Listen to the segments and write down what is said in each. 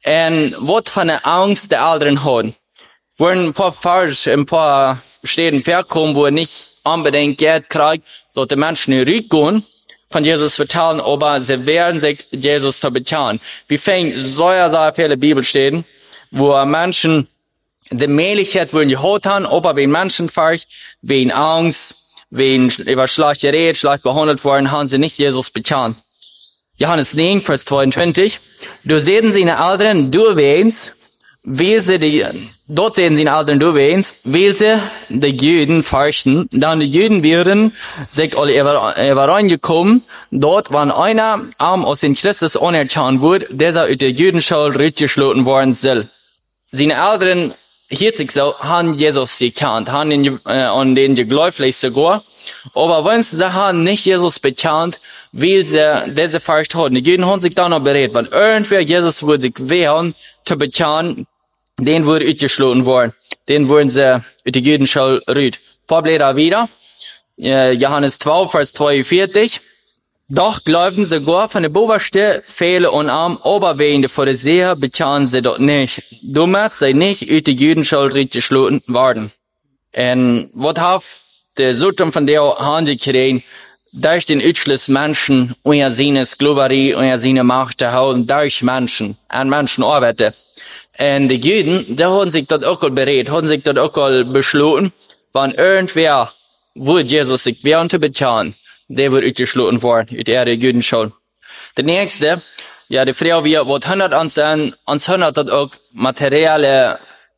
En wat van de angst der anderen haben. Worden ein paar Städten verkommen, wo nicht unbedingt Geld kriegt, so die Menschen rücken von Jesus vertellen, aber sie werden sich Jesus zu bezahlen. Wir finden sehr viele Bibelstellen, wo Menschen die Möglichkeit wollen gehabt haben, aber wenn Menschen vielleicht wegen Angst, wegen über schlecht geredet, schlecht behandelt worden, haben sie nicht Jesus bezahlt. Johannes 9, Vers 22. Du sehen sie in Eltern, du weinst, dort sehen sie in Eltern, du weinst, weil sie die Juden fürchten. Dann die Juden werden sich alle übereingekommen. Dort, wann einer arm aus den Christus unerkannt wurde, dieser aus der Judenschule rausgeschlossen worden soll. Seine Eltern hielt sich so, haben Jesus gekannt, haben den gegläubigt sogar. Aber wenn sie haben nicht Jesus bekannt, weil sie diese fürchten hatten. Die Juden haben sich dann noch bereit, wenn irgendwer Jesus würde sich wehren, zu bekennen, den wurde ausgeschlossen worden. Den wurden sie uit de Judenschule rüt. Paar wieder. Johannes 12, Vers 42. Doch glaubten sogar von der Boberste viele und arm, aber wegen der Pharisäer bekennen sie dort nicht. Damit sei nicht uit de Judenschule ausgeschlossen worden. Und was hat der Sultan von der Hand gekriegt, durch den Utschluss Menschen, unter seine Sklaverei, unter seine Macht zu halten, durch Menschen, an Menschen arbeiten. Und die Juden, die haben sich dort auch bereit, haben sich dort auch beschlossen, wenn irgendwer, wo Jesus sich wehren zu bezahlen, der wird ausgeschlossen worden, aus der Judenschule. Der nächste, ja, die Frau, was hindert uns denn, uns hindert dort auch materielle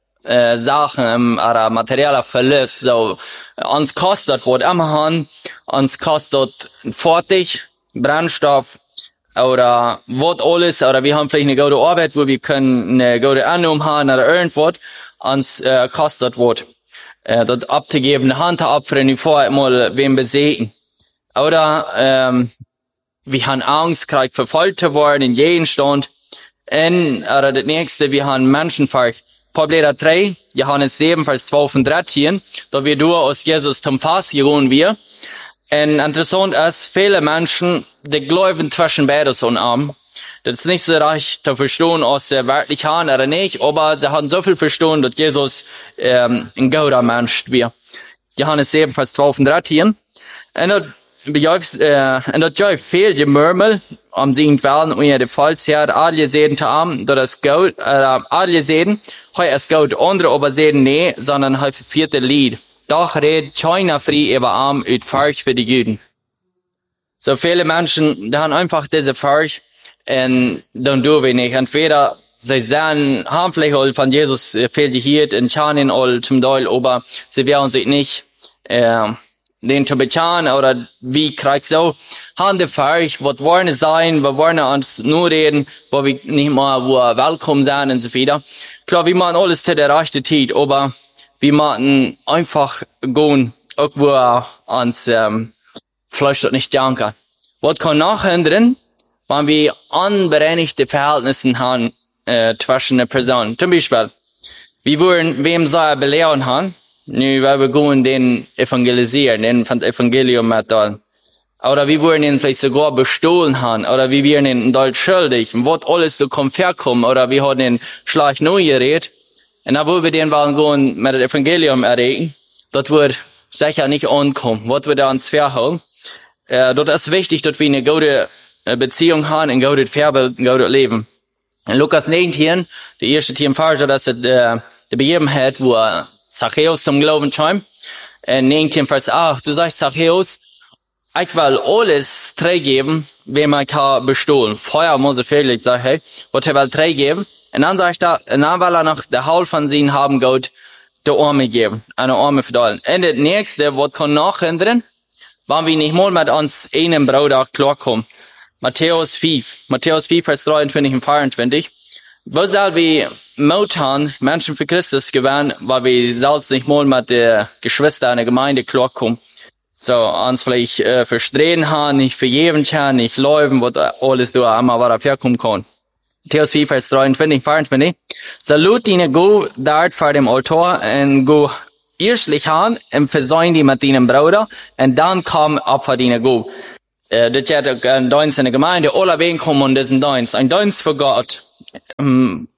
Sachen, oder materieller Verlust, so, uns kostet was immer haben, uns kostet fertig, Brennstoff, oder was alles, oder wir haben vielleicht eine gute Arbeit, wo wir können eine gute Annahme haben, oder irgendwas, uns kostet was. Dort abzugeben, eine Hand abfüllen, bevor mal wem besiegen. Oder, wir haben Angst, kriegt verfolgt zu werden in jedem Stand. Oder das nächste, wir haben Menschenfurcht. Problem 3, Johannes 7, Vers 12 und 13, da wir durch aus Jesus zum Pass gegangen wir. Und interessant ist, viele Menschen, die glauben zwischen beides und arm. Das ist nicht so recht zu verstehen, ob sie wirklich haben oder nicht, aber sie haben so viel verstanden, dass Jesus ein guter Mensch wird. Johannes 7, Vers 12 und 13. Und dat jij veel gemurmel om zijn kwalen onder de valsheid, alle zeiden te arm, dat is goed, alle zeiden, hij is goed, andere aber zeiden nee, sondern hij vierte Lied. Doch redet keiner frei über arm uit Furcht für die Juden. So viele Menschen, die haben einfach diese Furcht, und dann tun wir nicht. Entweder sie sagen, haben vielleicht all von Jesus viel gehört, und schauen all zum Teil, aber sie werden sich nicht, den zu bezahlen, oder wie kriegst du, haben die Furcht, was wollen es sein, was wollen uns nur reden, wo wir nicht mal, wo willkommen sein und so weiter. Klar, wir machen alles zu der rechten Zeit, aber wir machen einfach gehen, auch wo uns, vielleicht nicht danken. Was kann noch hindern, wenn wir unbereinigte Verhältnisse haben, zwischen den Personen. Zum Beispiel, wir wollen, wem soll er belehren haben, nu, weil wir gehen den evangelisieren, den von Evangelium mitteilen. Oder wir wollen ihn vielleicht sogar bestohlen haben, oder wir werden ihn dort schuldig, was alles so kommt herkommen, oder wir haben ihn schlecht neu geredet. Und dann wollen wir den wollen gehen mit dem Evangelium erregen. Das wird sicher nicht ankommen. Was wir da uns verhauen. Dort ist wichtig, dass wir eine gute Beziehung haben, ein gutes Vorbild, ein gutes Leben. In Lukas 19, die erste Vers, das ist die Begebenheit, wo Zachäus zum Glauben kam. In 19 Vers 8, du sagst Zachäus, ich will alles freigeben, wem ich kann bestohlen. Vorher muss ich vielleicht sagen, hey, was will freigeben? Und dann sagt er, und dann will er noch der Hälfte von ihnen haben Gott der Arme geben, eine Arme verteilen. Und das nächste, was kann noch hindern, wenn wir nicht mal mit uns einem Bruder klarkommen. Matthäus 5, Vers 23 und 24. Wo soll wir Mut haben, Menschen für Christus gewinnen, weil wir selbst nicht mal mit der Geschwister in der Gemeinde klarkommen. So, uns vielleicht verstehen haben, nicht vergeben können, nicht leuben, was alles da einmal was herkommen kann. Matthäus 4, Vers 23, 24. Salut ihnen go dort vor dem Altar und go erstlich an und versäumen die mit deinem Bruder und dann kommen Opfer ihnen go. Das ist ein Dienst in der Gemeinde, alle wen kommen und das ist ein Dienst für Gott.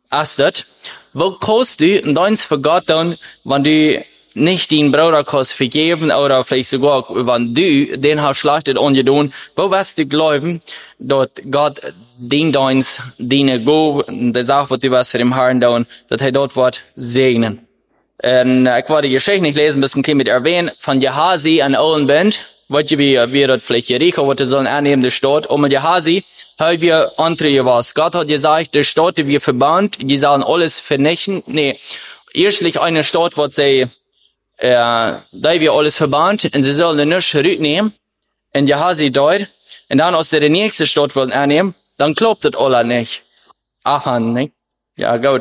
astet, wo kannst du deins für Gott tun, wenn du nicht den Bruder kannst vergeben, oder vielleicht sogar, wenn du den hast schlachtet ungetan, wo wirst du glauben, dass Gott den deins, deine Go, der sagt, was du was für den Herrn tun, dass er dort wird segnen. Und ich wollte die Geschichte nicht lesen, ein bisschen mit erwähnen, von Gehazi an Ohlenband, wollt ihr wie dort vielleicht Jericho, was sollen annehmen, der Stadt, und mit Gehazi, haben wir andere was. Gott hat gesagt, der Stadt, die wir verbannt, die sollen alles vernichten, nee, erstlich eine Stadt, was sie, da wir alles verbannt, und sie sollen nicht zurücknehmen, und Gehazi dort, und dann aus der nächste Stadt wollen annehmen, dann klappt das alle nicht. Achan, nicht? Ja, gut.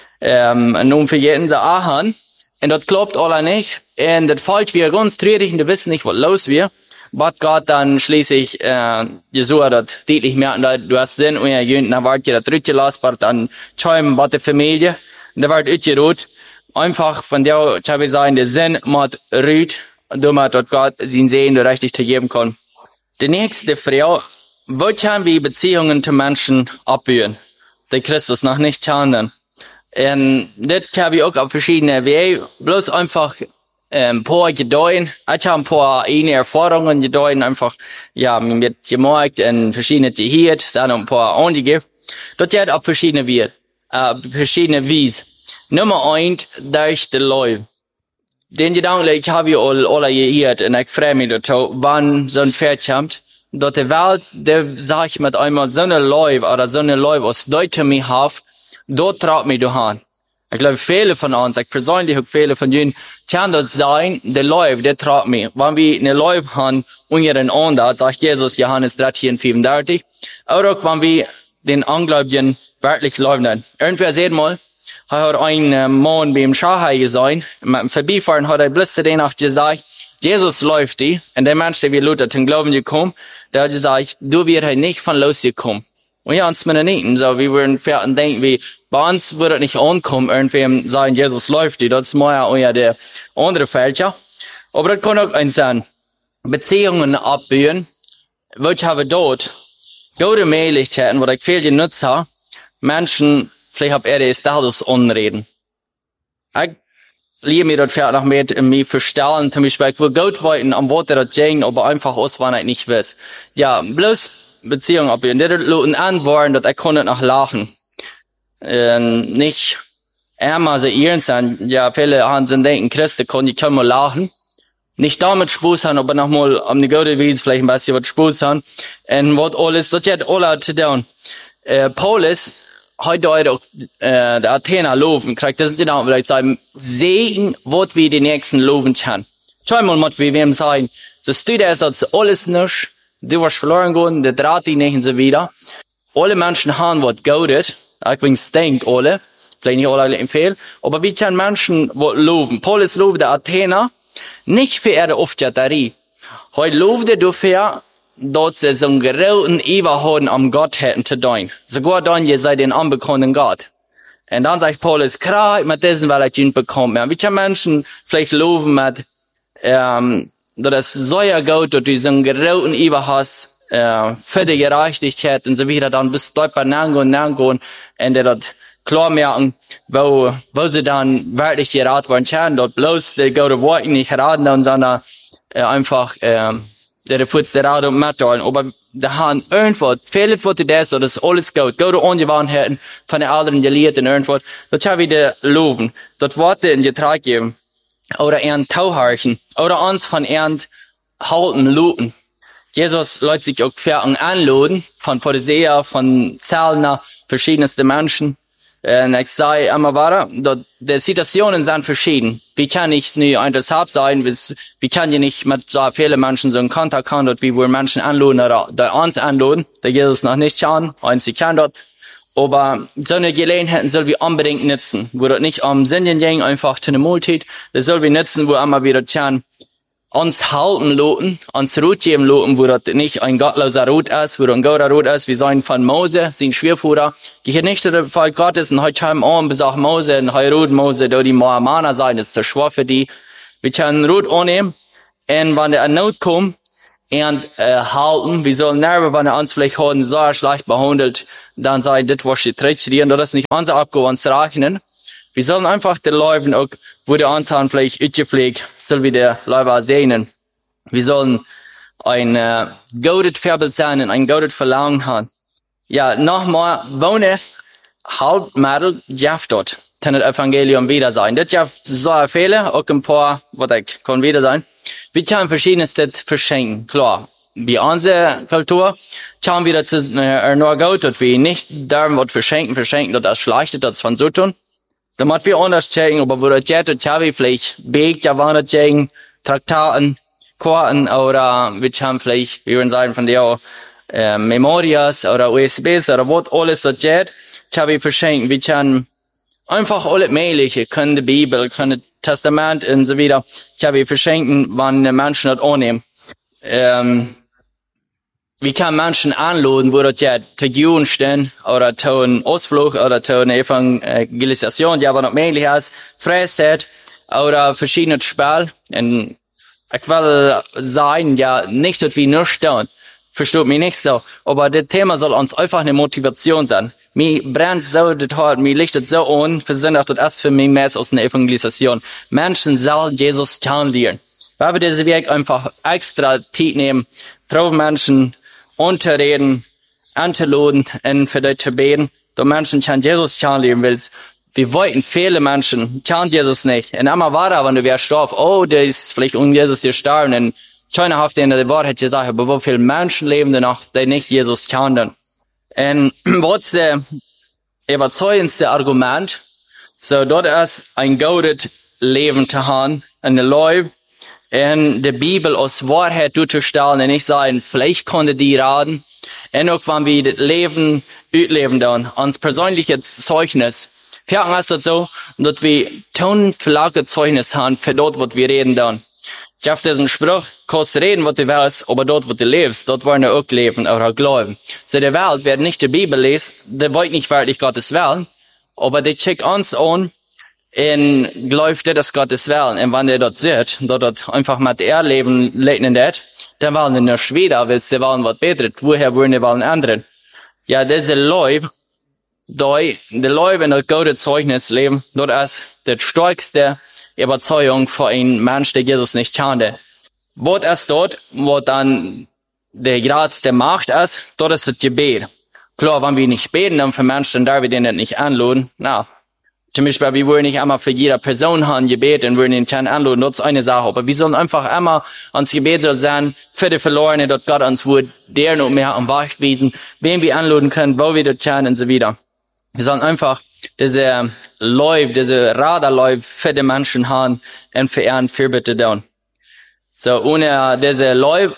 Und nun vergessen sie Achan, und das klappt alle nicht, und das fällt wir ganz traurig, und wir wissen nicht, was los wird. Was Gott dann schließlich, Jesua das deutlich merken, du hast Sinn, und ja, dann wird ihr das zurückgelassen, wird dann schäumen, bei der Familie, und da wird ausgeruht, einfach von der, ich habe gesagt, der Sinn mit Rüd, und damit dort Gott sein Sehen richtig zu geben kann. Die nächste Frage, wo können wir Beziehungen zu Menschen abbauen, die Christus noch nicht kennen? Und das kann wir auch auf verschiedene Wege, bloß einfach ein paar Gedeihen. Ich habe ein paar eigene Erfahrungen gedeihen, einfach, ja, mit gemerkt und verschiedene gehört, es sind ein paar einige. Das geht auf verschiedene Wege, verschiedene Wies. Nummer 1, durch die Leute. Den Gedanken, ich habe ja alle gehört, und ich freue mich dazu, wann so ein Pferd kommt, dass die Welt, der sag ich mit einmal, so eine Leute, oder so eine Leute, was Leute mich haben, dort traut mich durch an. Ich glaube, viele von uns, ich persönlich auch viele von ihnen, kann das sein, der Leib, der traut mich. Wenn wir eine Leib haben, untereinander, sagt Jesus, Johannes 13,35, oder auch wenn wir den Ungläubigen wirklich leugnen. Irgendwer sieht mal, hat ein Mann beim Schahai gesehen, mit dem Vorbeifahren hat er bloß zu denen gesagt, Jesus läuft die, und der Mensch, der wir Luther zum Glauben gekommen, der hat gesagt, du wirst halt nicht von losgekommen. Und ja, uns mit nicht, so, wir würden fertig denken, wie, bei uns würde es nicht ankommen, irgendwem sagen, Jesus läuft die, das ist mal ja der andere Fälscher. Aber das kann auch ein sein. Beziehungen abbauen, wo ich habe dort gute Möglichkeiten, wo ich viel genutzt habe, Menschen, vielleicht hab er das Status anreden. Ich liebe mir dort fertig noch mit, mich verstellen, zum Beispiel, ich will gut weiten, am Wort das sagen, aber einfach aus, wenn ich nicht weiß. Ja, bloß Beziehungen abbauen, das ist ein Wort, dass ich konnte noch lachen. Nicht einmal so ihren sein, ja, viele haben so denken, Christen können mal lachen. Nicht damit Spaß haben, aber nochmal um die gute Weise vielleicht ein bisschen was Spaß haben. Und was alles, das hat alle zu tun. Paulus, heute auch, der Athener loben, kriegt das genau, vielleicht sagen, sehen, was wir die nächsten loben können. Schau mal, was wir wem sagen. So steht es, dass alles nicht, du warst verloren gegangen, der Draht die nicht und so wieder. Alle Menschen haben was Gutes. Ich denke alle, vielleicht nicht alle empfehlen, aber wie können Menschen was loben? Paulus lobt der Athener nicht für ihre Aufjatterie. Heute lobt er dafür, dass sie so einen großen Überhaupt am Gott hätten zu tun. Sogar dann, ihr seid den unbekannten Gott. Und dann sagt Paulus, klar, mit diesem, weil ich ihn bekomme. Wie können Menschen vielleicht loben mit, dass es so ja gut, dass du so einen großen Überhaupt für die Gerechtigkeit und so wieder, dann bis dort bei Nango, und das klar merken, wo sie dann wirklich geraten werden können, dort bloß die gute Worte nicht raten, sondern einfach der Fuß der Rat und mitteilen. Aber da haben irgendwo, viele Worte das, oder ist alles gut, gute Ungewohnheiten von den Eltern gelehrt und irgendwo, das kann wieder loben, dort Worte in Getrag geben, oder ihren Tauharchen, oder uns von ihren halten, looten. Jesus lässt sich auch Pferden anladen, von Pharisäer, von Zöllner, verschiedenste Menschen. Und ich sage immer weiter, die Situationen sind verschieden. Wie kann ich nicht interessant sein, wie kann ich nicht mit so vielen Menschen so einen Kontakt haben, wie wir Menschen anladen oder uns anladen, der Jesus noch nicht kann, einzig kann dort. Aber so eine Gelegenheit soll wir unbedingt nutzen, wo das nicht am Sinnen ging, einfach zu einer Multitude, das soll wir nutzen, wo immer wieder kann. Uns halten loten, uns Rut geben loten, wo das nicht ein gottloser Rut ist, wo das ein guter Rut ist, wie sein von Mose, sein Schwierfuder. Geht nicht zu dem Fall Gottes, und heute haben wir besagt Mose, und heute Rut Mose, da die Mohammaner sein, das ist der Schwur für die. Wir können Rut annehmen, und wenn der in Not kommt, und halten, wir sollen nerven, wenn uns vielleicht heute so schlecht behandelt, dann sagen, das was die tradieren, das ist nicht unsere Abgabe zu rechnen. Wir sollen einfach die Leute auch, wo die Anzahl vielleicht utgepflegt, soll wie der Leute sehen. Wir sollen ein gutes Vorbild sein und ein gutes Verlangen haben. Ja, nochmal, wohne Hauptmittel, Jeff dort. Kann das Evangelium wieder sein. Das ja so viele, auch ein paar, was ich kann wieder sein. Wir können verschiedenes das verschenken, klar. Bei unserer Kultur schauen wir das nur gut, dass wir nicht darum was verschenken, das schlecht, das von so tun. Da muss wir anders checken, aber wo das jetzt, das haben wir vielleicht Beg, ja, wollen das checken, Traktaten, Karten, oder wir haben vielleicht, wir würden sagen, von der, Memorias, oder USBs, oder was alles das jetzt, das haben wir verschenken. Wir können einfach alles Mögliche, können die Bibel, können das Testament und so weiter, das haben wir verschenken, wann die Menschen das annehmen. Wir können Menschen anladen, wo das ja zu Juden stehen, oder zu einem Ausflug, oder zu einer Evangelisation, ja, was noch möglich ist, Freizeit, oder verschiedene Spiele. Und ich will sagen, ja, nicht, dass wir nur stehen. Versteht mich nicht so. Aber das Thema soll uns einfach eine Motivation sein. Mir brennt so das Hart, mir lichtet so an, für sind auch das für mich mehr aus einer Evangelisation. Menschen sollen Jesus kennenlernen. Weil wir diese Weg einfach extra Zeit nehmen, drauf Menschen unterreden, anzuladen und für die zu beten, dass Menschen kann Jesus kennenlernen willst. Wir wollten viele Menschen, kennen Jesus nicht. Und einmal war da, wenn du wer starb, oh, der ist vielleicht um Jesus gestorben, und keiner hat in der Wahrheit gesagt, aber wo viele Menschen leben denn noch, die nicht Jesus kennen. Und was ist der überzeugendste Argument? So, dort ist ein gutes Leben zu haben, eine Leib, in der Bibel aus Wahrheit durchzustellen und nicht sagen, vielleicht konnte die raten. Und auch wenn wir das Leben ausleben dann, uns persönliche Zeugnis, Fertig ist das so, dass wir tonflache Zeugnis haben für dort, was wir reden dann. Ich habe diesen Spruch, kannst reden, was du willst, aber dort, wo du lebst, dort wollen wir auch leben oder glauben. So, die Welt wird nicht die Bibel lesen, die wollt nicht wirklich Gottes Willen, aber die checkt uns an und glaubt, das ist Gottes Willen. Und wenn der dort sieht, dort einfach mit ihr leben, leiten das, dann wollen die nur schwer, weil sie wollen was Besseres. Woher wollen die wollen anderen? Ja, diese Leute, die Leute in das gute Zeugnis leben, das ist die stärkste Überzeugung für einen Mensch, der Jesus nicht kennt. Was ist dort, wo dann der Grad der Macht ist, dort ist das Gebet. Klar, wenn wir nicht beten, dann für Menschen, dann darf wir denen nicht anladen. Na, zum Beispiel, wir wollen nicht einmal für jede Person haben Gebet und wollen ihn keinen anladen, das ist eine Sache. Aber wir sollen einfach einmal ans Gebet soll sein, für die Verlorenen, dort Gott uns wird, der noch mehr am Wacht wiesen, wen wir anladen können, wo wir dort kennen und so weiter. Wir sollen einfach diese Radarläufe für die Menschen haben und für ihren Fürbitte tun. So, ohne diese Läufe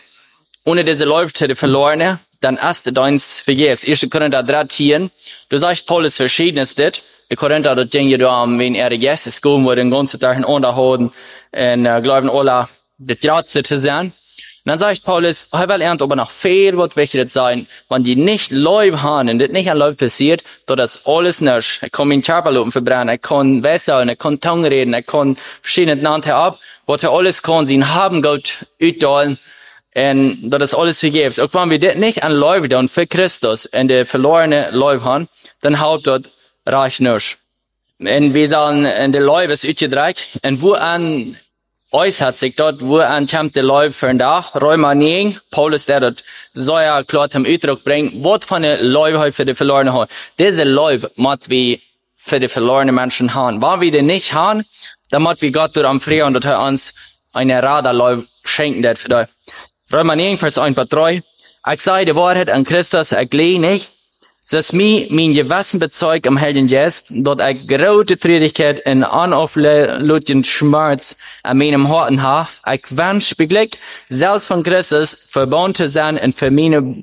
zu den Verlorenen, dann ist es uns vergebens. 1. Korinther 13, du sagst Paulus verschiedenes dit. Die Korinther, das ging ja um, wenn er Jesus kommen wurde, den ganzen Tag unterhalten und glauben alle, das Ratze zu sein. Und dann sagt Paulus, er will lernt aber noch viel was wichtig sein, wenn die nicht Leib haben und das nicht an Leib passiert, das ist alles nicht. Er kann meinen Körperlupen verbrennen, er kann wässern, er kann Tongue reden, er kann verschiedene Nannte ab, was er alles kann, sie haben Gott utdalen, und das ist alles vergebens. Auch wenn wir das nicht an Leib tun für Christus und der verlorene Leib haben, dann haut dort reicht nicht. Und wir sollen in der Leib ist utgedreht, und wo an äußert sich dort, wo an kommt der Leib für den Tag, Römer 9, Paulus, der dort so ja klar zum Ausdruck bringt, was von der Leib für die verlorene hat. Diese Leib muss wir für die verlorenen Menschen haben. Wenn wir den nicht haben, dann muss wir Gott durch am Frieden und dass er uns eine Radarleib schenken wird für dich. Römer 9, Vers 1 bis 3. Ich sage die Wahrheit an Christus, ich lehne nicht, dass mir mein Gewissen bezeugt am Heiligen Geist, dort ich große Traurigkeit und unauflöslichen Schmerz an meinem Herzen habe. Ich wünsche wirklich, selbst von Christus verbunden zu sein und für meine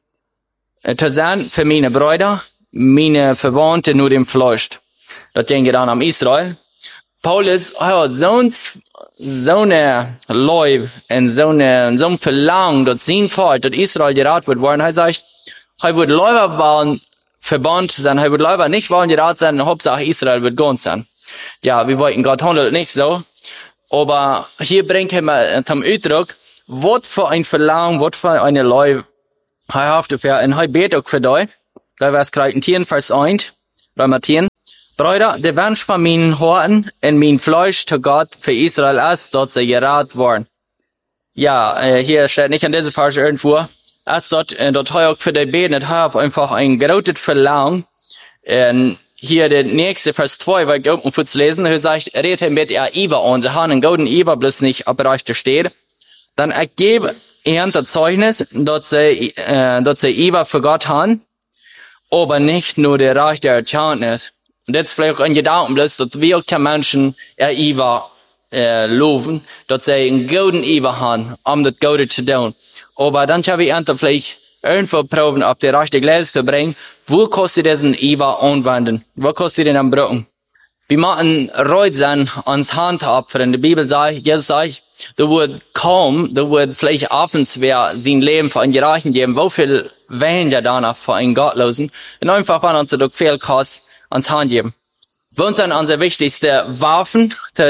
Brüder, meine Verwandten nur im Fleisch. Das denke ich dann am Israel. Paulus hat so eine Leib und so ein Verlangen, dass sein Volk, dass Israel gerat wird worden. Er sagt, er wird Leute wollen, verbannt sein, er wird Leute nicht wollen gerat sein, Hauptsache Israel wird ganz sein. Ja, wir wollten Gott handelt nicht so. Aber hier bringt er mal zum Ausdruck, was für ein Verlangen, was für eine Leib er hat dafür. Und er betet auch für dich. Vers 10, Vers 1, Römer 10. Brüder, der Wunsch von meinen Horten in mein Fleisch zu Gott für Israel ist, dort sie gerat worden. Ja, hier steht nicht an dieser Vers irgendwo. Erst dort habe ich auch für die Beten, habe einfach ein großes Verlangen. Hier der nächste Vers 2, weil ich auch um zu lesen, hier sagt, redet mit ihr Iva und sie haben einen golden Iva, bloß nicht abbereicht steht. Dann ergebe ihr das Zeugnis, dass sie Iva für Gott haben, aber nicht nur der Reich der Erkenntnis. Und jetzt vielleicht auch ein Gedanken, bloß, dass wir auch Menschen Iva loben, dass sie einen golden Iva haben, um das Gute zu tun. Aber dann habe ich vielleicht irgendwo proben, ob der rechte Gläser zu bringen, wo kostet diesen Iva anwenden? Wo kostet den am Brücken? Wir machen Reut sein ans Handopfer. In der Bibel sagt, Jesus sagt, du würd vielleicht abends wer sein Leben für einen Gerechten geben, wo viel weniger danach für einen Gottlosen, und einfach wenn uns das viel kostet, ans Hand geben. Für uns sind unsere wichtigste Waffen zur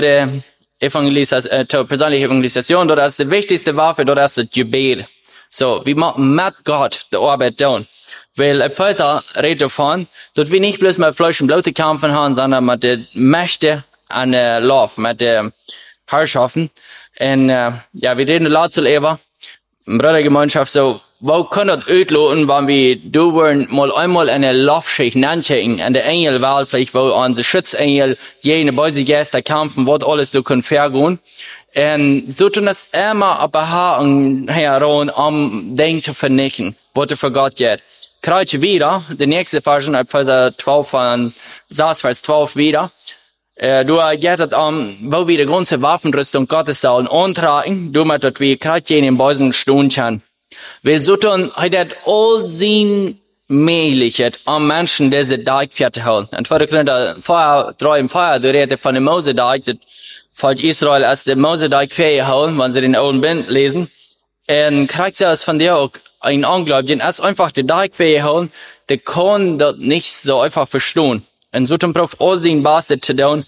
persönlichen Evangelisation, das ist die wichtigste Waffe, das ist das Gebet. So, wir machen mit Gott die Arbeit tun. Weil Epheser redet davon, dass wir nicht bloß mit Fleisch und Blut kämpfen haben, sondern mit den Mächten an der Lauf, mit den Herrschaften. Und wir reden laut zu leben, Brüdergemeinschaft, so, wo kann das ausloten, wenn wir mal einmal eine Laufschicht nachschicken, an der Engelwahl, vielleicht wo unsere Schutzengel jene böse Geister kämpfen, was alles du können vergehen. Und so tun das immer aber heran, um Dinge zu vernichten, was für Gott geht. Kreuz wieder, die nächste Vers, Epheser 12 von 6, Vers 12 wieder. Du geht es wo wir die ganze Waffenrüstung Gottes sollen antragen, du mit das wir kreuz in Beusen stunden. Weil so tun, hat all sein Möglichkeit, am Menschen diese Tag festzuhalten. Und vor der Feuer, 3 im Feuer, du redest von dem Mosedag, das Volk Israel als der Mosedag festgehalten, wenn sie den Alten Bund lesen. Und kriegt sie es von dir auch ein Ungläubigen, als einfach den Tag festgehalten, der kann das nicht so einfach verstehen. Und so tun braucht all sein Bestes zu tun,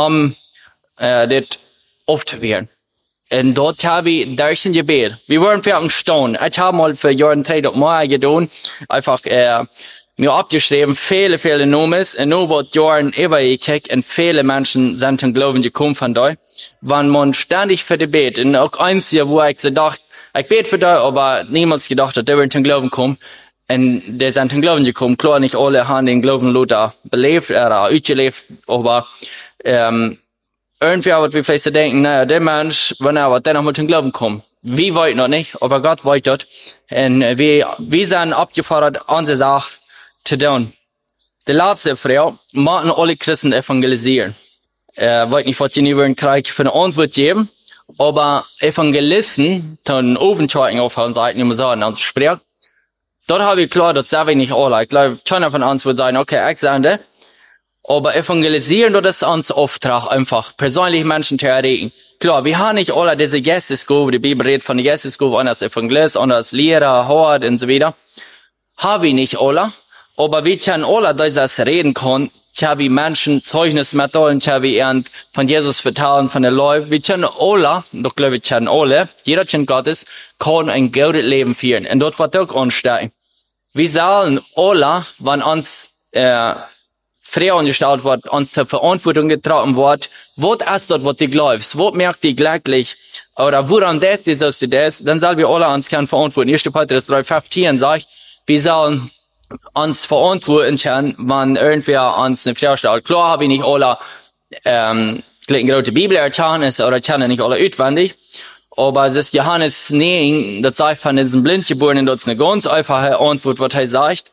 das aufzuwehren. Und dort habe ich durch ein Gebet. Wir waren für einen Stunde. Ich habe mal für Jahren 3 Mal getan, einfach, mir abgeschrieben, viele Nomes, und nur wird Jahren übergekickt, und viele Menschen sind zum Glauben gekommen von da. Wenn man ständig für die Bet, und auch eins hier, wo ich gedacht, ich bete für da, aber niemals gedacht, dass die zum Glauben kommen. Und die sind zum Glauben gekommen. Klar, nicht alle haben den Glauben Luther belebt, ausgelebt, aber, irgendwie wird wir vielleicht so denken, naja, der Mensch, wenn er dann noch mal zum Glauben kommt. Wir wollen noch nicht, aber Gott wollte das. Und wir sind abgefordert, unsere Sache zu tun. Die letzte Frau, machen alle Christen evangelisieren. Wollte nicht, was die über den Krieg für eine Antwort geben, aber Evangelisten, dann Ofenschalten auf unseren Seiten, immer sagen, uns spricht. Dort habe ich klar, das sage ich nicht alle. Ich glaube, keiner von uns wird sagen, okay, ich sage, aber evangelisieren, das ist uns Auftrag, einfach persönlich Menschen zu erregen. Klar, wir haben nicht alle diese Geistesgabe, die Bibel redet von der Geistesgabe, einer als Evangelist, einer als Lehrer, Hort und so weiter. Haben wir nicht alle, aber wir können alle, das reden können, haben wir Menschen Zeugnis mitteilen, haben wir von Jesus vertrauen, von der Leute. Wir können alle, doch glaube ich, können alle, jeder Kind Gottes, kann ein gutes Leben führen. Und dort wird auch ansteigen. Wir sollen alle, wenn uns, frei angestellt wird, uns zur Verantwortung getragen wird, was ist dort, was du glaubst, was merkt die glücklich, oder woran das, dann sollen wir alle uns können verantworten. 1. Petrus 3,15 sagt, wir sollen uns verantworten können, wenn irgendwer uns eine Frage stellt. Klar habe ich nicht alle, große Bibel-Erkenntnis, oder kennen nicht alle auswendig, aber es ist Johannes 9, das sagt von diesem Blindgeborenen, das ist eine ganz einfache Antwort, was er sagt,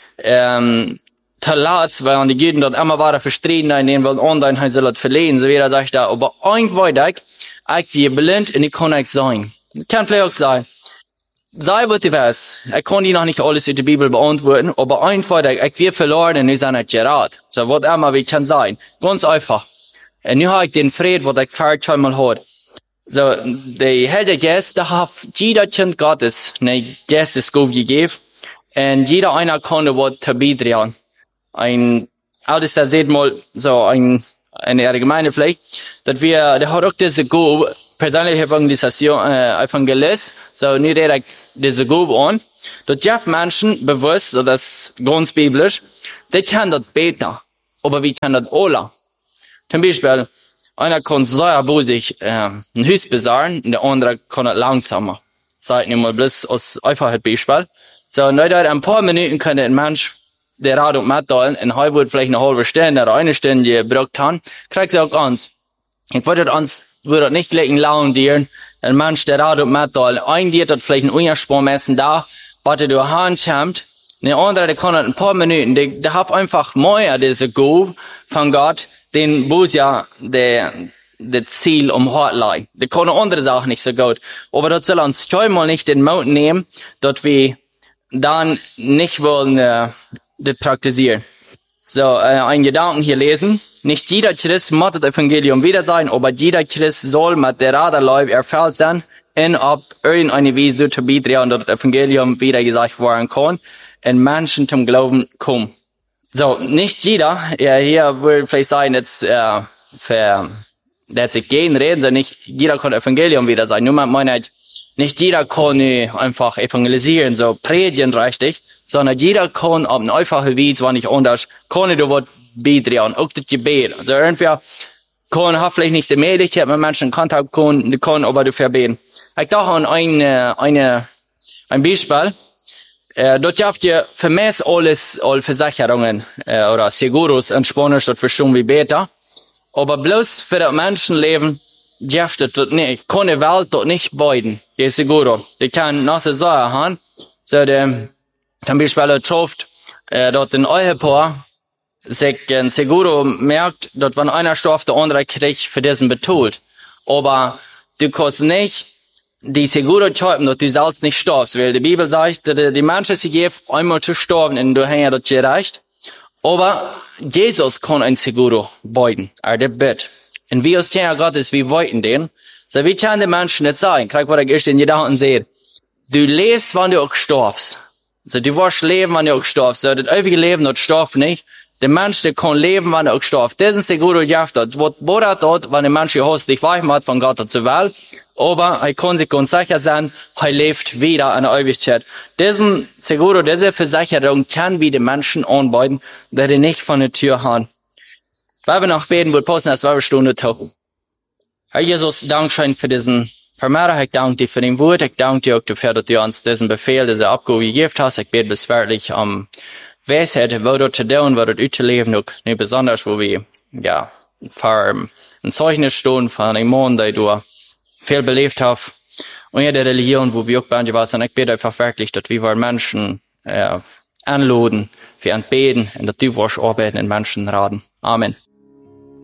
Talat, weil die Juden dort immer weiter verstritten, in denen wollen online, he soll das verlehen, so wieder sagt er, aber eingweitig, ich bin blind und ich kann nicht sein. Das kann vielleicht auch sein. Sei was du weißt, ich kann dir noch nicht alles in der Bibel beantworten, aber eingweitig, ich bin verloren und ich bin nicht gerat. So, was immer wie kann sein. Ganz einfach. Und nu habe ich den Frieden, was ich vorher schon mal hatte. So, der Heilige Geist, da hat jeder Kind Gottes eine Geistesgabe gegeben, und jeder einer konnte was zu bieten. Ein altes, da seht mal, so eine Gemeinde vielleicht, dass der hat auch diese Gabe, persönliche Evangelisation, Evangelist, so nicht direkt diese Gabe an, Dat Jeff Menschen bewusst, so das ist ganz biblisch, die kennen das besser. Aber wie kennen das alle? Zum Beispiel, einer kann sehr busig, ein Haus besagen, und der andere kann das langsamer. Seid nicht mal bloß aus einfaches Beispiel. So, und da ein paar Minuten kann ein Mensch, der Radung mitteilen, in Hollywood vielleicht eine halbe Stunde oder eine Stunde gebraucht haben, kriegt sie auch ans. Ich würde das nicht gleich laudieren, ein Mensch, der Radung mitteilen, ein Lied hat vielleicht ein Ungersprungmessen da, was er durch Hand kommt, und der andere, der kann das ein paar Minuten, der hat einfach mehr diese Gabe von Gott, den Bus ja, das Ziel Hort liegt. Der kann andere Sachen nicht so gut. Aber das soll uns zweimal nicht den Mut nehmen, dass wir dann nicht wollen, das praktizieren. So, einen Gedanken hier lesen. Nicht jeder Christ muss das Evangelium wieder sein, aber jeder Christ soll mit der Raderleib erfüllt sein, in ob irgendeine Weise zu beitragen, dass das Evangelium wieder gesagt werden kann, und Menschen zum Glauben kommen. So, nicht jeder, hier will vielleicht sein, dass ich gegen reden, so nicht jeder kann Evangelium wieder sein. Nur meine ich, nicht jeder kann einfach evangelisieren, so predigen richtig, sondern jeder kann auf eine einfache Weise, wenn nicht anders, kann du was beitragen, auch das Gebet. Also irgendwer hat vielleicht nicht die Möglichkeit, mit Menschen in Kontakt kann aber dafür beten. Ich dachte an ein Beispiel. Dort habt ihr vermehrt alle Versicherungen, oder Seguros in Spanisch, das verstehen wir besser. Aber bloß für das Menschenleben, dürft ihr das nicht. Kann die Welt dort nicht beiden, die Seguro. Die kann nasse Sachen haben. So, zum Beispiel, trifft, dort ein Ehepaar, sich ein Seguro merkt, dass wenn einer stirbt, der andere kriegt für diesen betont. Aber du kannst nicht die Seguro schreiben, dass du selbst nicht stirbst, weil die Bibel sagt, dass die Menschen sich geben, einmal zu sterben, und du hast das gereicht. Aber Jesus kann ein Seguro beiden, der Bitt. Und wir als Kinder Gottes, wir wollten den. So, wie kann die Menschen nicht sagen? Gleich, was ich erst in Gedanken sehe. Du lebst, wenn du auch stirbst. So, du wirst leben, wenn du auch stirbst. So, das ewige Leben, das stirbt nicht. Der Mensch, der kann leben, wenn er auch stirbt. Das ist Seguro, das wird bohrt dort, wenn der Mensch hostlich weich macht von Gott zur Welt. Aber er kann sich ganz sicher sein, er lebt wieder in der Ewigkeit. Diesen Seguro, diese Versicherung kann wie die Menschen anbieten, die die nicht von der Tür haben. Weil wir noch beten, wird passen, als 2 Stunden tauchen. Herr Jesus, Dankeschön für diesen Vermehrer. Ich danke dir für den Wort. Ich danke dir auch dafür, dass du uns diesen Befehl, diese Abgabe gegeben hast. Ich bete bis wirklich Weisheit, wo du zu tun, wo du zu leben, auch nicht besonders, wo wir, ja, für ein Zeugnis stehen von einem Mann, der du viel belebt hast. Und ja, der Religion, wo wir auch bei dir waren. Ich bete einfach wirklich, dass wir Menschen, anladen, für ein Beten, und dass du wirst arbeiten in Menschenraten. Amen.